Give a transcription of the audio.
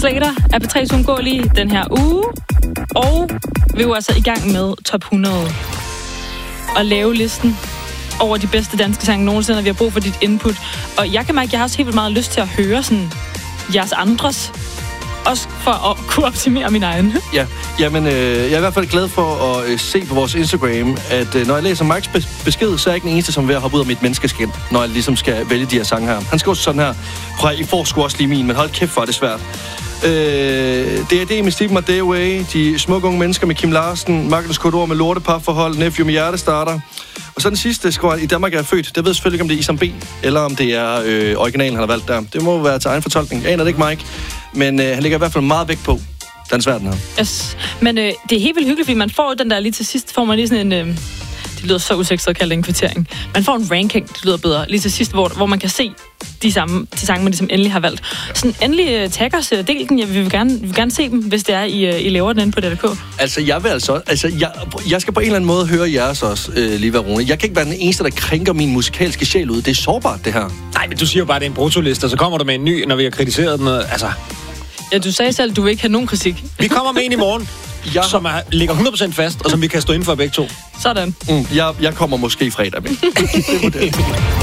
Slater er på 3 uundgåelige den her uge. Og vi er jo altså i gang med top 100. Og lave listen over de bedste danske sange nogensinde, og vi har brug for dit input. Og jeg kan mærke, at jeg har også helt vildt meget lyst til at høre sådan jeres andres. Også for at kunne optimere min egen. Ja, jamen, jeg er i hvert fald glad for at se på vores Instagram, at når jeg læser Mikes besked, så er jeg ikke den eneste, som er ved at hoppe ud af mit menneskeskin, når jeg ligesom skal vælge de her sange her. Han skriver sådan her: prøv, I får sgu også lige min, men hold kæft for, det svært. Det er det med Steve Day Away, De smukke unge mennesker med Kim Larsen, Magnus Kodor med lorteparforhold, Nephew med hjertestarter. Og så den sidste, skriver I Danmark er født. Det ved jeg selvfølgelig ikke, om det er Isam B, eller om det er originalen, han har valgt der. Det må være til egen fortolkning. Jeg aner det ikke, Mike. Men han lægger i hvert fald meget vægt på. Den er svær, den her. Yes. Men det er helt vildt hyggeligt, fordi man får den der lige til sidst, får man lige sådan en... det lyder så usekset at kalde det en kvittering. Man får en ranking, det lyder bedre, lige til sidst, hvor man kan se de sange, man ligesom endelig har valgt. Sådan endelig tag os, del den. Vi vil gerne se dem, hvis det er, I laver den inde på DK. Altså, jeg skal på en eller anden måde høre jeres også, Liva Rune. Jeg kan ikke være den eneste, der krænker min musikalske sjæl ud. Det er sårbart, det her. Nej, men du siger jo bare, det er en brutoliste, og så kommer du med en ny, når vi har kritiseret den. Altså... Ja, du sagde selv, du vil ikke have nogen kritik. Vi kommer med en i morgen, som ligger 100% fast, og som vi kan stå inden for begge to. Sådan. Jeg kommer måske fredag med. Det